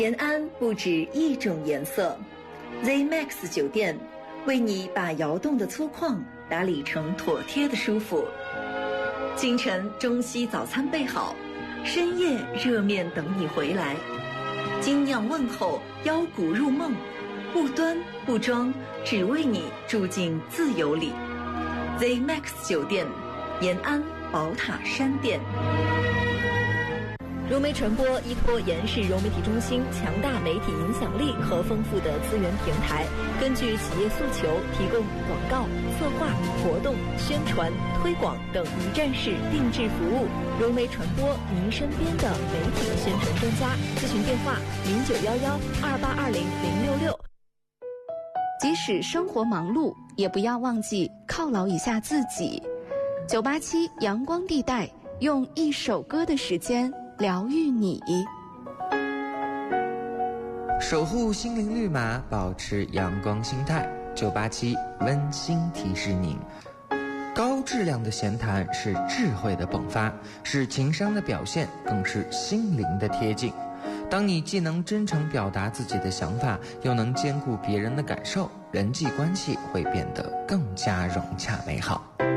延安不止一种颜色 ，ZMAX 酒店为你把窑洞的粗犷打理成妥帖的舒服。清晨中西早餐备好，深夜热面等你回来。精酿问候，腰鼓入梦，不端不装，只为你住进自由里。ZMAX 酒店，延安宝塔山店。融媒传播依托延世融媒体中心强大媒体影响力和丰富的资源平台，根据企业诉求提供广告、策划、活动、宣传、推广等一站式定制服务。融媒传播，您身边的媒体宣传专家。咨询电话：091128200666。 即使生活忙碌，也不要忘记犒劳一下自己。987阳光地带，用一首歌的时间疗愈你， 守护心灵绿码，保持阳光心态。987温馨提示您：高质量的闲谈是智慧的迸发，是情商的表现，更是心灵的贴近。当你既能真诚表达自己的想法，又能兼顾别人的感受，人际关系会变得更加融洽美好。